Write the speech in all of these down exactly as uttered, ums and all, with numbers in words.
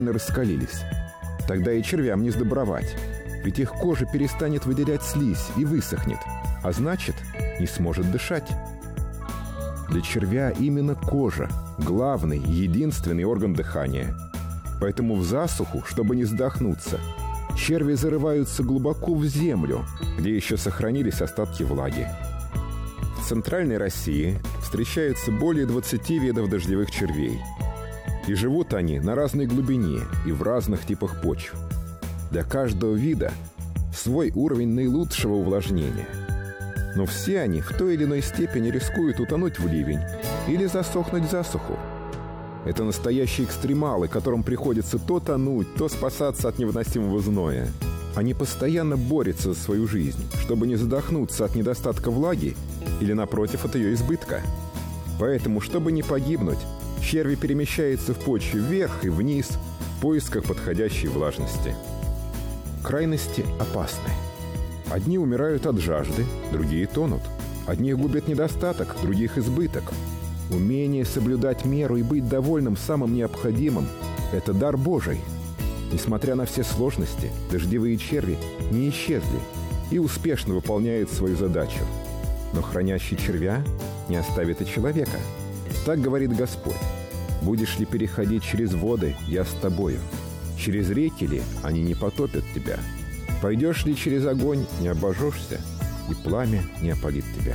раскалились. Тогда и червям не сдобровать, ведь их кожа перестанет выделять слизь и высохнет, а значит, не сможет дышать. Для червя именно кожа – главный, единственный орган дыхания. Поэтому в засуху, чтобы не задохнуться, черви зарываются глубоко в землю, где еще сохранились остатки влаги. В центральной России встречается более двадцати видов дождевых червей. И живут они на разной глубине и в разных типах почв. Для каждого вида свой уровень наилучшего увлажнения. Но все они в той или иной степени рискуют утонуть в ливень или засохнуть в засуху. Это настоящие экстремалы, которым приходится то тонуть, то спасаться от невыносимого зноя. Они постоянно борются за свою жизнь, чтобы не задохнуться от недостатка влаги или, напротив, от ее избытка. Поэтому, чтобы не погибнуть, черви перемещаются в почве вверх и вниз в поисках подходящей влажности. Крайности опасны. Одни умирают от жажды, другие тонут. Одних губит недостаток, других избыток. Умение соблюдать меру и быть довольным самым необходимым – это дар Божий. Несмотря на все сложности, дождевые черви не исчезли и успешно выполняют свою задачу. Но хранящий червя не оставит и человека. Так говорит Господь: «Будешь ли переходить через воды, я с тобою. Через реки ли, они не потопят тебя. Пойдешь ли через огонь, не обожжешься, и пламя не опалит тебя».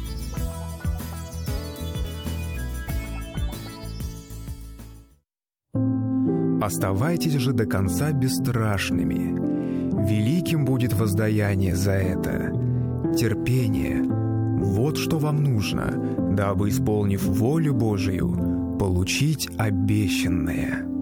Оставайтесь же до конца бесстрашными. Великим будет воздаяние за это. Терпение — вот что вам нужно, дабы, исполнив волю Божию, получить обещанное.